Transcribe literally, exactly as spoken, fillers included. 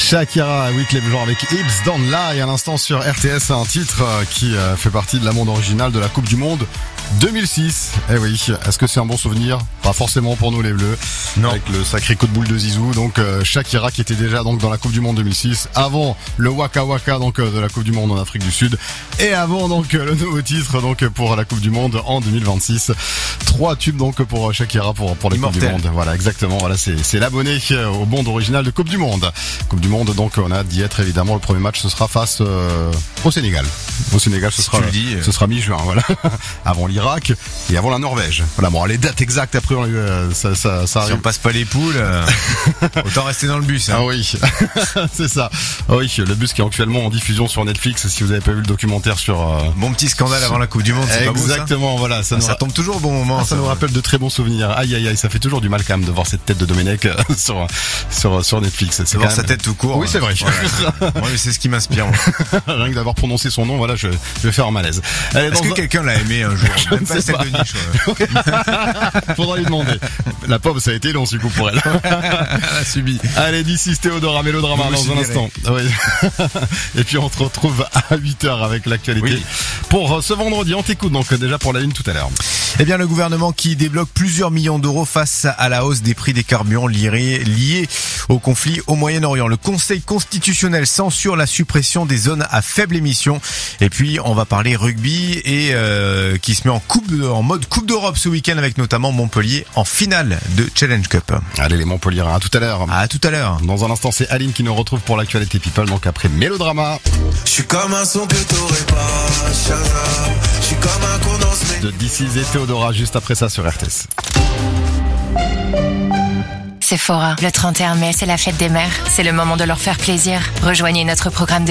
Shakira, Wyclef Jean avec Hips Don't Lie à l'instant sur R T S, un titre qui fait partie de la bande originale de la Coupe du Monde deux mille six. Eh oui, est-ce que c'est un bon souvenir? Pas forcément pour nous les Bleus. Non. Avec le sacré coup de boule de Zizou. Donc euh, Shakira qui était déjà donc dans la Coupe du Monde deux mille six, avant le Waka Waka donc euh, de la Coupe du Monde en Afrique du Sud, et avant donc euh, le nouveau titre donc pour la Coupe du Monde en deux mille vingt-six. Trois tubes donc pour Shakira pour pour les Coupes du Monde. Voilà, exactement. Voilà, c'est c'est l'abonné au bande original de Coupe du Monde. Coupe du Monde, donc on a d'y être évidemment. Le premier match ce sera face euh, au Sénégal. Au Sénégal, ce si sera dis, ce sera mi-juin. Voilà, avant l'Irak et avant la Norvège. Voilà, bon, les dates exactes après euh, ça ça ça arrive. Si on passe pas les poules, euh, autant rester dans le bus. Hein. Ah oui, c'est ça. Ah oui, le bus qui est actuellement en diffusion sur Netflix. Si vous avez pas vu le documentaire sur euh... bon petit scandale avant la Coupe du Monde, c'est exactement. Pas beau, ça voilà, ça, ah, ça ra... tombe toujours au bon moment. Ah, ça, ça nous rappelle de très bons souvenirs. Aïe aïe aïe, ça fait toujours du mal quand même de voir cette tête de Domenech euh, sur sur sur Netflix. C'est voir même... sa tête tout court. Oui, c'est vrai. Voilà. Moi, c'est ce qui m'inspire. Rien que d'avoir prononcé son nom, voilà, je, je vais faire un malaise. Est-ce que un... quelqu'un l'a aimé un jour? Je même pas celle de Niche. Faudra lui demander. La pauvre, ça a été long du coup pour elle. Elle a subi. Allez, d'ici Théodora, Mélodrama dans un instant. Oui. Et puis on se retrouve à huit heures avec l'actualité. Oui. Pour ce vendredi, on t'écoute donc déjà pour la une tout à l'heure. Eh bien, le gouvernement qui débloque plusieurs millions d'euros face à la hausse des prix des carburants liés, liés au conflit au Moyen-Orient. Le Conseil constitutionnel censure la suppression des zones à faible émission. Et puis, on va parler rugby et euh, qui se met en coupe de, en mode Coupe d'Europe ce week-end avec notamment Montpellier en finale de Challenge Cup. Allez les Montpellier, à tout à l'heure. À tout à l'heure. Dans un instant, c'est Aline qui nous retrouve pour l'actualité People. Donc après Mélodrama. Je suis comme un son que t'aurais pas, Shazam. Je suis comme un condensé. De D six et Théodora juste après ça sur R T S. Sephora, le trente et un mai, c'est la fête des mères. C'est le moment de leur faire plaisir. Rejoignez notre programme de